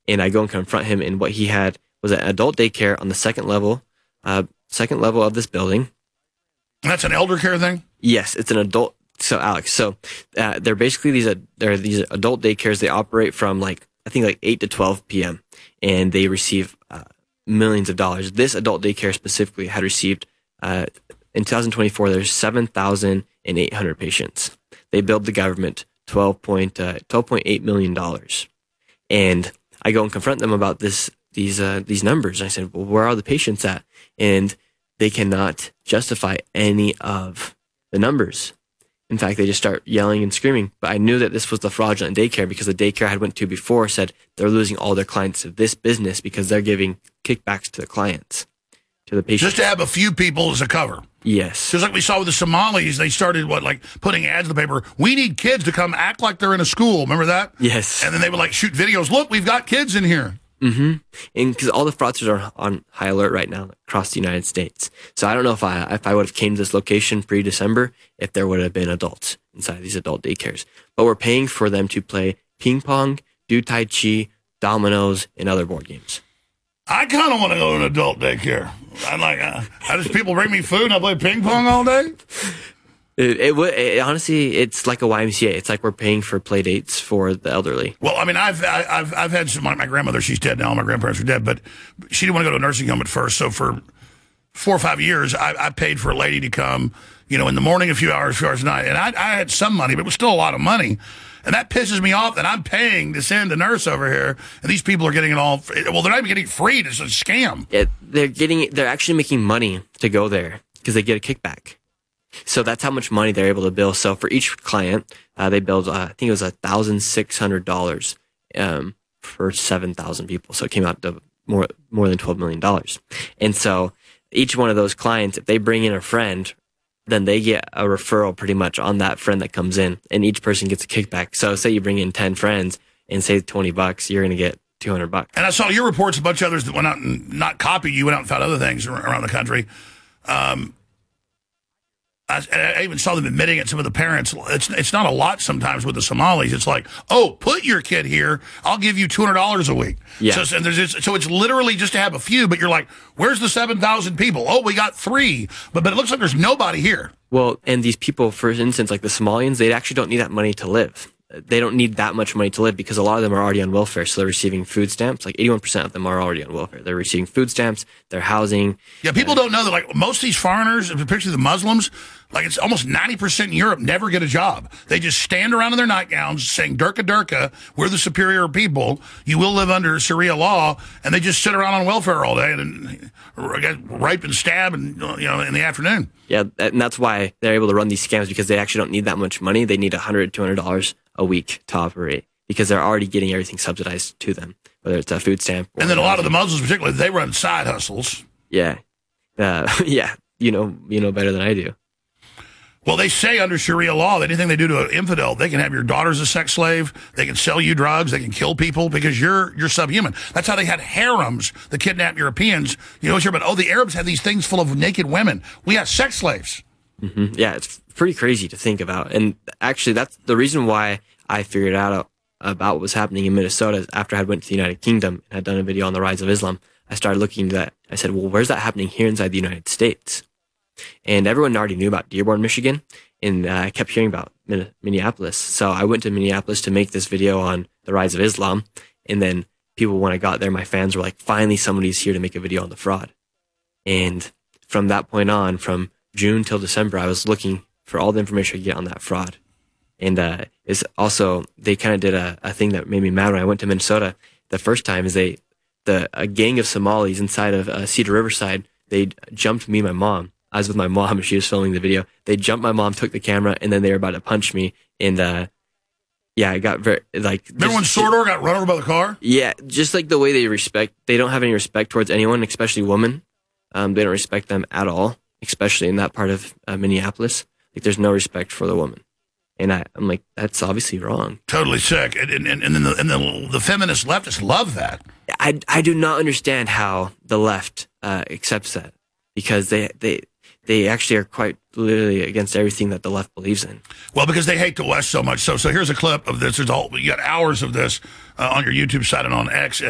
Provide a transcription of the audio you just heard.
and I go and confront him, and what he had was an adult daycare on the second level of this building. That's an elder care thing? Yes, it's an adult. So Alex, they're basically these adult daycares. They operate from I think 8 to 12 p.m. and they receive millions of dollars. This adult daycare specifically had received in 2024. There's 7,800 patients. They billed the government $12.8 million, and I go and confront them about these numbers. I said, well, where are the patients at? And they cannot justify any of the numbers. In fact, they just start yelling and screaming. But I knew that this was the fraudulent daycare because the daycare I had went to before said they're losing all their clients to this business because they're giving kickbacks to the clients, to the patients. Just to have a few people as a cover. Yes. Just like we saw with the Somalis, they started putting ads in the paper. We need kids to come act like they're in a school. Remember that? Yes. And then they would shoot videos. Look, we've got kids in here. Mm-hmm. And because all the fraudsters are on high alert right now across the United States. So I don't know if I would have came to this location pre-December, if there would have been adults inside these adult daycares. But we're paying for them to play ping pong, do tai chi, dominoes, and other board games. I kind of want to go to an adult daycare. I'm how does people bring me food and I play ping pong all day? It honestly, it's like a YMCA. It's like we're paying for play dates for the elderly. Well, I mean, I've had my grandmother. She's dead now. My grandparents are dead, but she didn't want to go to a nursing home at first. So for 4 or 5 years, I paid for a lady to come, in the morning, a few hours at night. And I had some money, but it was still a lot of money. And that pisses me off that I'm paying to send a nurse over here, and these people are getting it all. Well, they're not even getting free. It's a scam. Yeah, they're actually making money to go there because they get a kickback. So that's how much money they're able to bill. So for each client, they billed, I think it was $1,600 for 7,000 people. So it came out to more than $12 million. And so each one of those clients, if they bring in a friend, then they get a referral pretty much on that friend that comes in, and each person gets a kickback. So say you bring in 10 friends and say $20, you're going to get $200. And I saw your reports, a bunch of others that went out and not copied you, went out and found other things around the country. I even saw them admitting it, some of the parents. It's not a lot sometimes with the Somalis. It's put your kid here. I'll give you $200 a week. Yeah. So it's literally just to have a few, but you're like, where's the 7,000 people? Oh, we got 3. But it looks like there's nobody here. Well, and these people, for instance, like the Somalians, they actually don't need that money to live. They don't need that much money to live because a lot of them are already on welfare. So they're receiving food stamps. 81% of them are already on welfare. They're receiving food stamps, their housing. Yeah, people don't know that most of these foreigners, particularly the Muslims, it's almost 90% in Europe never get a job. They just stand around in their nightgowns saying, Durka, Durka, we're the superior people. You will live under Sharia law. And they just sit around on welfare all day and get raped and stabbed in the afternoon. Yeah, and that's why they're able to run these scams, because they actually don't need that much money. They need $100, $200 a week to operate because they're already getting everything subsidized to them, whether it's a food stamp. And then a lot of the Muslims, particularly, they run side hustles. Yeah. Yeah. You know better than I do. Well, they say under Sharia law that anything they do to an infidel, they can have your daughter as a sex slave, they can sell you drugs, they can kill people because you're subhuman. That's how they had harems that kidnapped Europeans. But the Arabs had these things full of naked women. We have sex slaves. Mm-hmm. Yeah, it's pretty crazy to think about. And actually, that's the reason why I figured out about what was happening in Minnesota after I had went to the United Kingdom and had done a video on the rise of Islam. I started looking into that. I said, well, where's that happening here inside the United States? And everyone already knew about Dearborn, Michigan, and I kept hearing about Minneapolis. So I went to Minneapolis to make this video on the rise of Islam. And then people, when I got there, my fans were like, finally somebody's here to make a video on the fraud. And from that point on, from June till December, I was looking for all the information I could get on that fraud. And it's also, they kind of did a thing that made me mad when I went to Minnesota the first time, is a gang of Somalis inside of Cedar Riverside, they jumped me and my mom. I was with my mom and she was filming the video. They jumped my mom, took the camera, and then they were about to punch me. And I got very Remember when Sordor got run over by the car? Yeah, just like the way they don't have any respect towards anyone, especially women. They don't respect them at all, especially in that part of Minneapolis. There's no respect for the woman. And I'm like, that's obviously wrong. Totally sick. And then the feminist leftists love that. I do not understand how the left accepts that, because they actually are quite literally against everything that the left believes in. Well, because they hate the West so much. So here's a clip of this. You got hours of this on your YouTube site and on X.